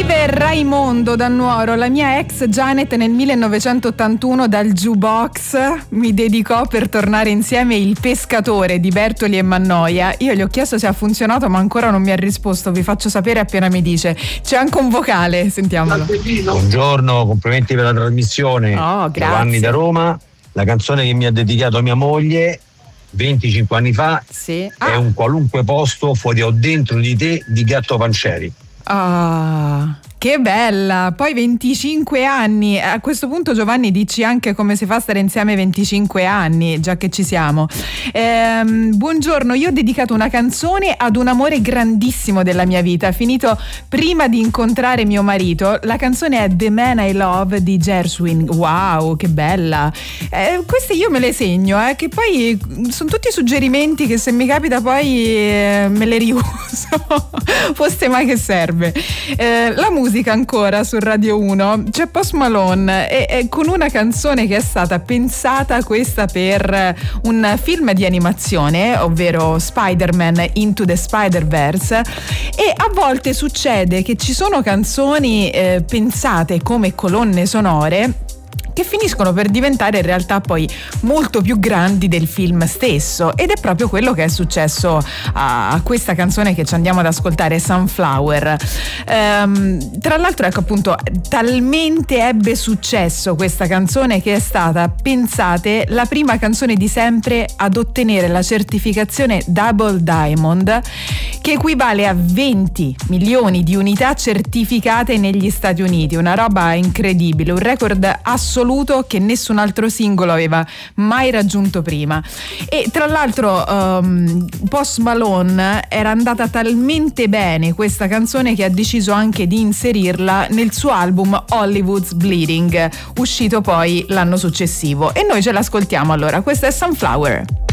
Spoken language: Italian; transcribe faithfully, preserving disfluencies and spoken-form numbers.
Scrive Raimondo da Nuoro: la mia ex Janet nel millenovecentottantuno dal jukebox mi dedicò per tornare insieme Il pescatore di Bertoli e Mannoia. Io gli ho chiesto se ha funzionato ma ancora non mi ha risposto, vi faccio sapere appena mi dice. C'è anche un vocale, sentiamolo. Buongiorno, complimenti per la trasmissione. Oh, grazie. Giovanni da Roma. La canzone che mi ha dedicato mia moglie venticinque anni fa, sì. ah. è Un qualunque posto fuori o dentro di te di Gatto Pancieri. Ah, che bella! Poi venticinque anni. A questo punto, Giovanni, dici anche come si fa a stare insieme venticinque anni, già che ci siamo. Ehm, buongiorno, io ho dedicato una canzone ad un amore grandissimo della mia vita, finito prima di incontrare mio marito. La canzone è The Man I Love di Gershwin. Wow, che bella! Eh, queste io me le segno, eh, che poi sono tutti suggerimenti che se mi capita poi eh, me le riuso. Foste mai che serve. Eh, la musica ancora su Radio uno, c'è Post Malone e, e con una canzone che è stata pensata questa per un film di animazione, ovvero Spider-Man Into the Spider-Verse, e a volte succede che ci sono canzoni eh, pensate come colonne sonore che finiscono per diventare in realtà poi molto più grandi del film stesso, ed è proprio quello che è successo a, a questa canzone che ci andiamo ad ascoltare, Sunflower. Ehm, tra l'altro, ecco, appunto, talmente ebbe successo questa canzone che è stata, pensate, la prima canzone di sempre ad ottenere la certificazione Double Diamond, che equivale a venti milioni di unità certificate negli Stati Uniti. Una roba incredibile, un record assoluto che nessun altro singolo aveva mai raggiunto prima. E tra l'altro um, Post Malone era andata talmente bene questa canzone che ha deciso anche di inserirla nel suo album Hollywood's Bleeding, uscito poi l'anno successivo, e noi ce l'ascoltiamo allora. Questa è Sunflower.